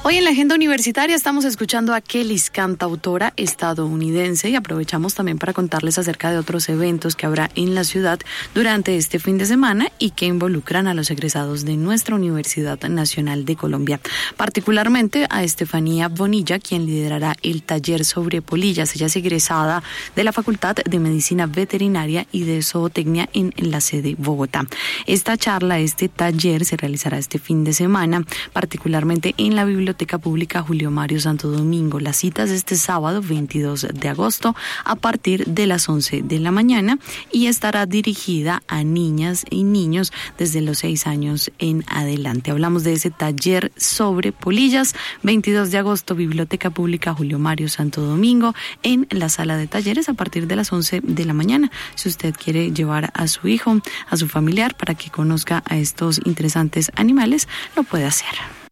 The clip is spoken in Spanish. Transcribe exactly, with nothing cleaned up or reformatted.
Hoy en la agenda universitaria estamos escuchando a Kelis, cantautora estadounidense, y aprovechamos también para contarles acerca de otros eventos que habrá en la ciudad durante este fin de semana y que involucran a los egresados de nuestra Universidad Nacional de Colombia, particularmente a Estefanía Bonilla, quien liderará el taller sobre polillas. Ella es egresada de la Facultad de Medicina Veterinaria y de Zootecnia en la sede Bogotá. Esta charla, este taller se realizará este fin de semana, particularmente en la Biblioteca Pública Julio Mario Santo Domingo. Las citas este sábado veintidós de agosto a partir de las once de la mañana y estará dirigida a niñas y niños desde los seis años en adelante. Hablamos de ese taller sobre polillas, veintidós de agosto, Biblioteca Pública Julio Mario Santo Domingo, en la sala de talleres a partir de las once de la mañana. Si usted quiere llevar a su hijo, a su familiar, para que conozca a estos interesantes animales, lo puede hacer.